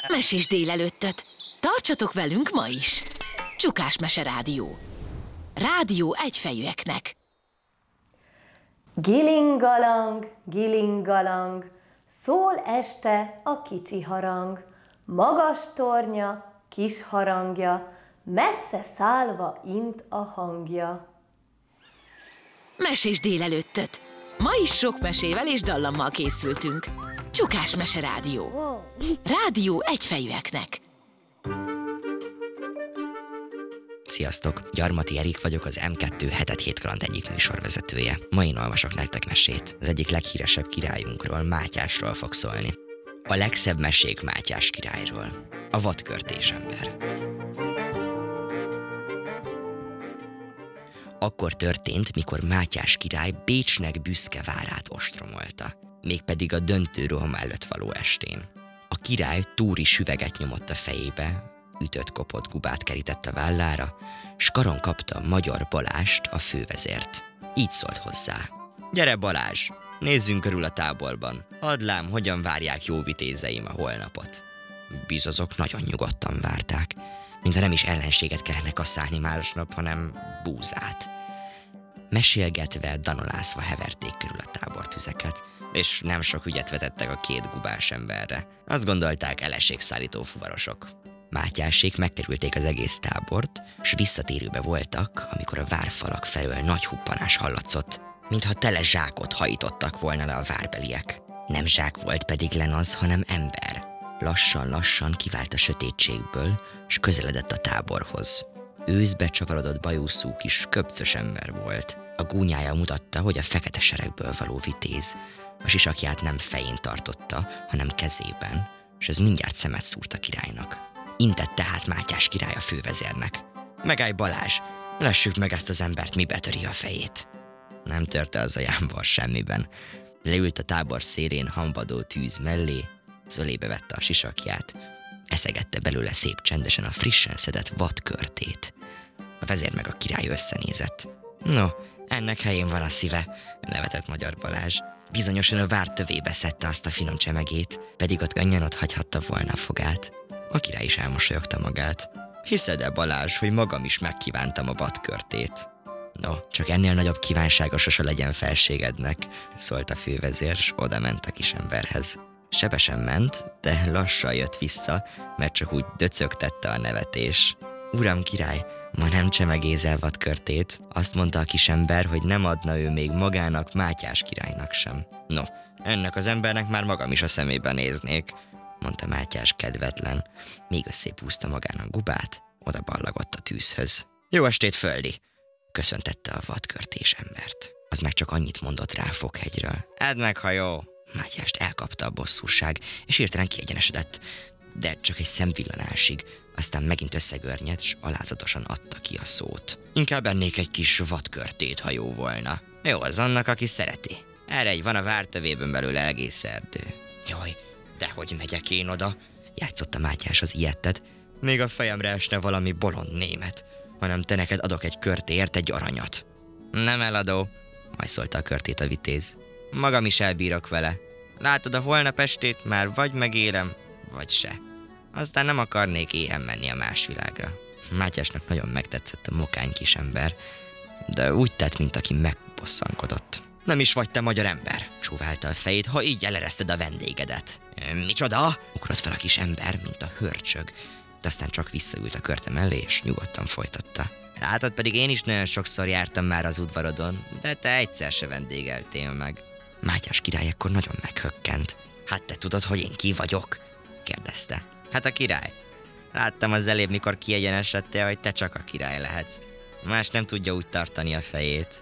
Mesés délelőttöt! Tartsatok velünk ma is! Csukás Mese Rádió. Rádió egyfejűeknek. Gilingalang, szól este a kicsi harang, magas tornya, kis harangja, messze szállva int a hangja. Mesés délelőttöt! Ma is sok mesével és dallammal készültünk. Csukás Mese Rádió. Rádió egyfejűeknek. Sziasztok! Gyarmati Erik vagyok, az M2 hetet hétkaland egyik műsorvezetője. Ma én olvasok nektek mesét. Az egyik leghíresebb királyunkról, Mátyásról fog szólni. A legszebb mesék Mátyás királyról. A vadkörtés ember. Akkor történt, mikor Mátyás király Bécsnek büszke várát ostromolta, mégpedig a döntő roham előtt való estén. A király túri süveget nyomott a fejébe, ütött-kopott gubát kerített a vállára, s karon kapta Magyar Balást, a fővezért. Így szólt hozzá: gyere Balázs, nézzünk körül a táborban, add lám, hogyan várják jó vitézeim a holnapot. Bizozok nagyon nyugodtan várták, mintha nem is ellenséget kellene kasszálni másnap, hanem búzát. Mesélgetve, danolászva heverték körül a tábortüzeket, és nem sok ügyet vetettek a két gubás emberre. Azt gondolták, eleségszállító fuvarosok. Mátyásék megkerülték az egész tábort, s visszatérőbe voltak, amikor a várfalak felől nagy huppanás hallatszott, mintha tele zsákot hajítottak volna le a várbeliek. Nem zsák volt pedig len az, hanem ember. Lassan-lassan kivált a sötétségből, s közeledett a táborhoz. Őszbe csavarodott bajuszú kis köpcös ember volt. A gúnyája mutatta, hogy a fekete seregből való vitéz. A sisakját nem fején tartotta, hanem kezében, és ez mindjárt szemet szúrt a királynak. Intett tehát Mátyás király a fővezérnek: megállj Balázs, lessük meg ezt az embert, mi betöri a fejét. Nem törte az a jámbor semmiben. Leült a tábor szélén hambadó tűz mellé, zölébe vette a sisakját, eszegette belőle szép csendesen a frissen szedett vadkörtét. A vezér meg a király összenézett. No, ennek helyén van a szíve, nevetett Magyar Balázs. Bizonyosan a vár tövébe szedte azt a finom csemegét, pedig ott könnyen ott hagyhatta volna a fogát. A király is elmosolyogta magát. Hiszed-e, Balázs, hogy magam is megkívántam a vadkörtét? No, csak ennél nagyobb kívánsága sose legyen felségednek, szólt a fővezér, s oda ment a kisemberhez. Sebesen ment, de lassan jött vissza, mert csak úgy döcögtette a nevetés. Uram király, ma nem csemegézel vadkörtét. Azt mondta a kisember, hogy nem adna ő még magának, Mátyás királynak sem. No, ennek az embernek már magam is a szemébe néznék, mondta Mátyás kedvetlen, még összébb húzta magának gubát, oda ballagott a tűzhöz. Jó estét, földi! Köszöntette a vadkörtés embert. Az meg csak annyit mondott rá Fokhegyről. Edd meg, ha jó! Mátyást elkapta a bosszúság, és hirtelen kiegyenesedett, de csak egy szemvillanásig, aztán megint összegörnyedt, s alázatosan adta ki a szót. Inkább ennék egy kis vadkörtét, ha jó volna. Jó az annak, aki szereti. Erre egy van a vártövében belőle egész erdő. Jaj, dehogy megyek én oda, játszotta Mátyás az ilyettet. Még a fejemre esne valami bolond német, hanem te neked adok egy körtéért egy aranyat. Nem eladó, majd szólta a körtét a vitéz. Magam is elbírok vele. Látod, a holnap estét már vagy megélem, vagy se. Aztán nem akarnék éhen menni a más világra. Mátyásnak nagyon megtetszett a mokány kisember, de úgy tett, mint aki megbosszankodott. Nem is vagy te magyar ember, csóválta a fejét, ha így elereszted a vendégedet. Micsoda? Ugrott fel a kis ember, mint a hörcsög, de aztán csak visszaült a körte mellé, és nyugodtan folytatta. Látod, pedig én is nagyon sokszor jártam már az udvarodon, de te egyszer se vendégeltél meg. Mátyás király ekkor nagyon meghökkent. Hát te tudod, hogy én ki vagyok? Kérdezte. Hát a király. Láttam az elébb, mikor kiegyenesedtél, hogy te csak a király lehetsz. Más nem tudja úgy tartani a fejét.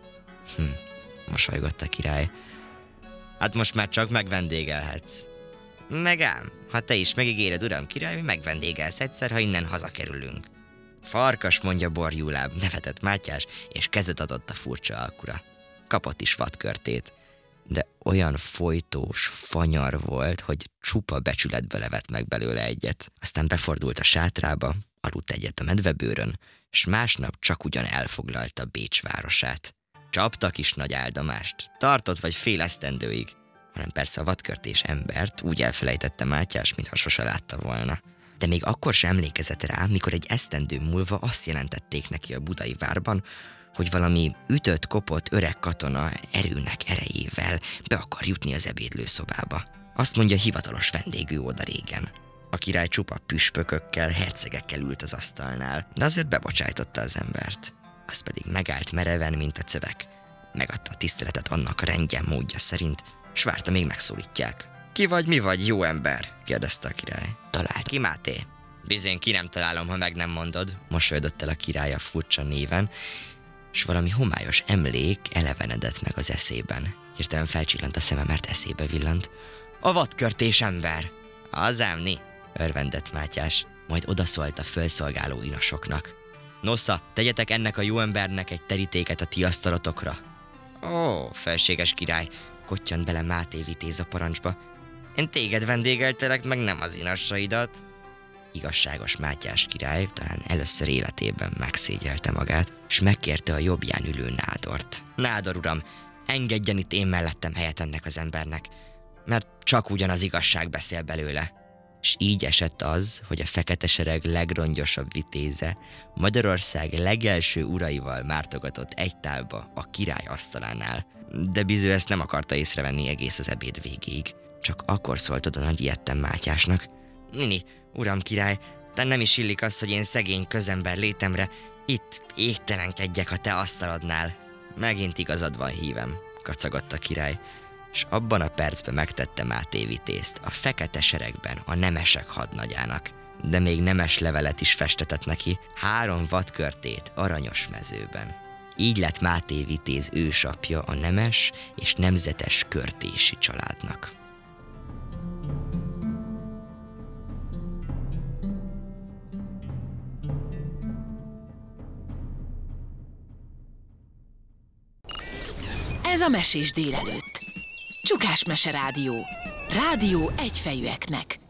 Mosolygott a király. Hát most már csak megvendégelhetsz. Megám, ha te is megígéred, uram király, hogy megvendégelsz egyszer, ha innen hazakerülünk. Farkas, mondja borjúláb, nevetett Mátyás, és kezet adott a furcsa alkura. Kapott is vadkörtét, de olyan folytós fanyar volt, hogy csupa becsületbe levett meg belőle egyet. Aztán befordult a sátrába, aludt egyet a medvebőrön, s másnap csak ugyan elfoglalta Bécs városát. Csaptak is nagy áldomást, tartott vagy fél esztendőig. hanem persze a vadkörtés embert úgy elfelejtette Mátyás, mintha sose látta volna. De még akkor sem emlékezett rá, mikor egy esztendő múlva azt jelentették neki a budai várban, hogy valami ütött-kopott öreg katona erőnek erejével be akar jutni az ebédlőszobába. Azt mondja, hivatalos vendégű oda régen. A király csupa püspökökkel, hercegekkel ült az asztalnál, de azért bebocsájtotta az embert. Az pedig megállt mereven, mint a cövek. Megadta a tiszteletet annak rendje módja szerint, s várta, még megszólítják. Ki vagy, mi vagy, jó ember? Kérdezte a király. Talált ki, Máté? Bizony, ki nem találom, ha meg nem mondod, mosolyodott el a király a furcsa néven, s valami homályos emlék elevenedett meg az eszében. Hirtelen felcsillant a szeme, mert eszébe villant. A vadkörtés ember! Az ámni, örvendett Mátyás, majd odaszólt a fölszolgáló inosoknak. Nosza, tegyetek ennek a jó embernek egy terítéket a ti asztalotokra. Ó, felséges király, kottyant bele Máté vitéz a parancsba. Én téged vendégeltelek, meg nem az inassaidat. Igazságos Mátyás király talán először életében megszégyelte magát, s megkérte a jobbján ülő Nádort. Nádor uram, engedjen itt én mellettem helyet ennek az embernek, mert csak ugyan az igazság beszél belőle. És így esett az, hogy a fekete sereg legrongyosabb vitéze Magyarország legelső uraival mártogatott egy tálba a király asztalánál. De Biző ezt nem akarta észrevenni egész az ebéd végéig. Csak akkor szólt oda nagy ijedten Mátyásnak. Nini, uram király, te nem is illik az, hogy én szegény közember létemre itt égtelenkedjek a te asztalodnál. Megint igazad van, hívem, kacagott a király, és abban a percben megtette Máté vitézt a fekete seregben a nemesek hadnagyának, de még nemes levelet is festetett neki, 3 vadkörtét aranyos mezőben. Így lett Máté vitéz ősapja a nemes és nemzetes körtési családnak. Ez a Mesés délelőtt. Csukás Mese Rádió. Rádió egyfejűeknek.